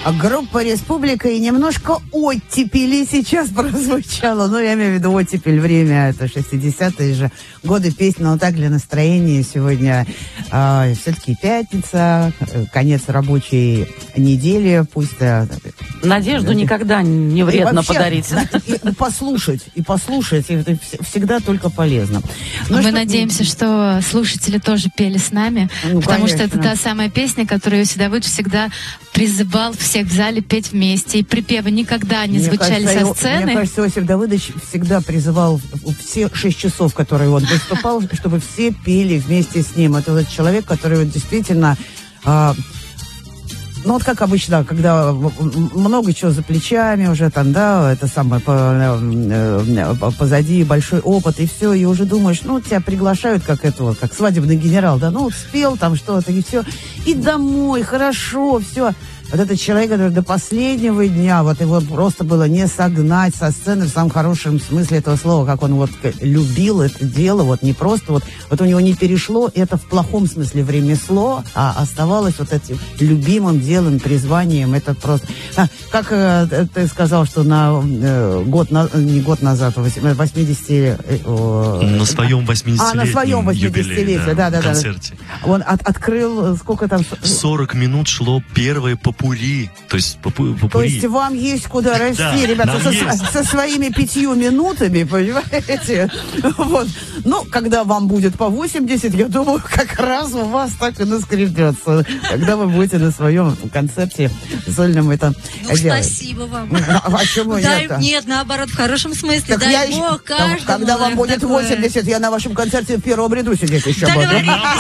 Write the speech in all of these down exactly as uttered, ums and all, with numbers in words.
Группа «Республика» и немножко оттепели сейчас прозвучало. Ну, я имею в виду оттепель, время, это шестидесятые же годы, песня, но так для настроения. Сегодня э, все-таки пятница, конец рабочей недели, пусть... Э, Надежду э, никогда не вредно вообще, подарить. И послушать, и послушать, и это всегда только полезно. Но Мы что... надеемся, что слушатели тоже пели с нами, ну, потому конечно. Что это та самая песня, которую Седовыч всегда призывал всех в зале петь вместе, и припевы никогда не мне звучали кажется, со сцены. Мне кажется, Иосиф Давыдович всегда призывал все шесть часов, которые он выступал, чтобы все пели вместе с ним. Это вот человек, который вот действительно... А, ну, вот как обычно, когда много чего за плечами уже там, да, это самое, по, позади большой опыт, и все, и уже думаешь, ну, тебя приглашают, как этого, как свадебный генерал, да, ну, вот спел там что-то, и все, и домой, хорошо, все. Вот этот человек, который до последнего дня, вот его просто было не согнать со сцены в самом хорошем смысле этого слова, как он вот любил это дело, вот не просто вот, вот у него не перешло это в плохом смысле в ремесло, а оставалось вот этим любимым делом, призванием, это просто... А, как э, ты сказал, что на э, год, на, не год назад, восьмидесятилетие... Э, на своем восьмидесятилетнем А, на своем восьмидесятилетии, да, да, да. Концерте. Он от, открыл, сколько там... сорок минут шло первое попури. То есть, попу, попури. То есть вам есть куда расти, да, ребята, со, есть. со своими пятью минутами, понимаете? Вот. Ну, когда вам будет по восемьдесят, я думаю, как раз у вас так и наскребется, когда вы будете на своем концерте сольном это ну, делать. Спасибо вам. А, а чему дай, нет? Нет, наоборот, в хорошем смысле. Так дай я Бог, еще, каждому. Когда вам будет восемьдесят, я на вашем концерте в первом ряду сидеть еще буду.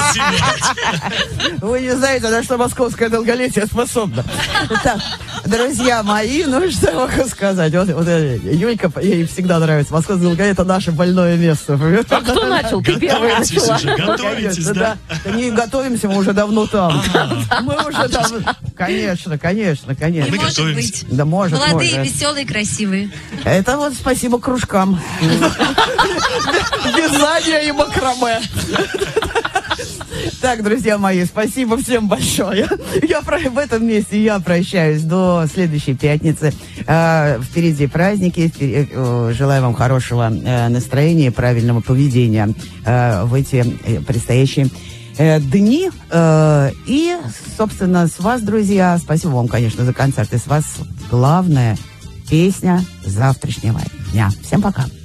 Вы не знаете, на что московское долголетие способно. Так, друзья мои, ну что я могу сказать? Вот, вот Юлька, ей всегда нравится. Московское долголетие — это наше больное место. А кто начал? Ты первый начала. Уже, готовитесь, да? Да не готовимся, мы уже давно там. Мы уже давно... Конечно, конечно, конечно. Мы готовимся. Да, может, молодые, веселые, красивые. Это вот спасибо кружкам. Вязание и макраме. Так, друзья мои, спасибо всем большое. Я про, в этом месте я прощаюсь до следующей пятницы. Э, впереди праздники. Впереди, э, желаю вам хорошего э, настроения, правильного поведения э, в эти э, предстоящие э, дни. Э, и, собственно, с вас, друзья, спасибо вам, конечно, за концерт. И с вас главная песня завтрашнего дня. Всем пока.